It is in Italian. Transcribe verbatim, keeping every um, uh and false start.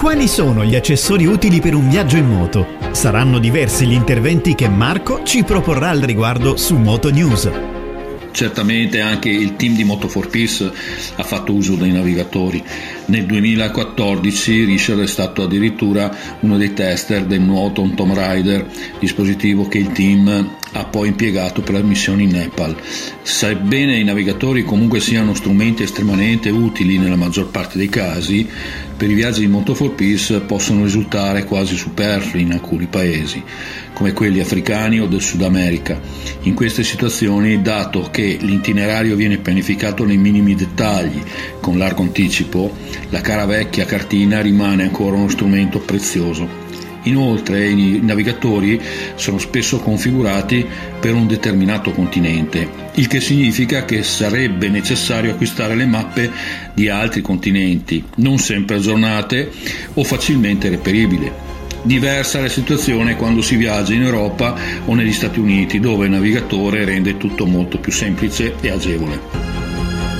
Quali sono gli accessori utili per un viaggio in moto? Saranno diversi gli interventi che Marco ci proporrà al riguardo su Moto News. Certamente anche il team di Moto for Peace ha fatto uso dei navigatori. Nel duemilaquattordici Richard è stato addirittura uno dei tester del nuovo Tomb Raider, dispositivo che il team ha poi impiegato per la missione in Nepal. Sebbene i navigatori comunque siano strumenti estremamente utili nella maggior parte dei casi, per i viaggi di Moto for Peace possono risultare quasi superflui in alcuni paesi, come quelli africani o del Sud America. In queste situazioni, dato che l'itinerario viene pianificato nei minimi dettagli, con largo anticipo, la cara vecchia cartina rimane ancora uno strumento prezioso. Inoltre i navigatori sono spesso configurati per un determinato continente, il che significa che sarebbe necessario acquistare le mappe di altri continenti, non sempre aggiornate o facilmente reperibili. Diversa è la situazione quando si viaggia in Europa o negli Stati Uniti, dove il navigatore rende tutto molto più semplice e agevole.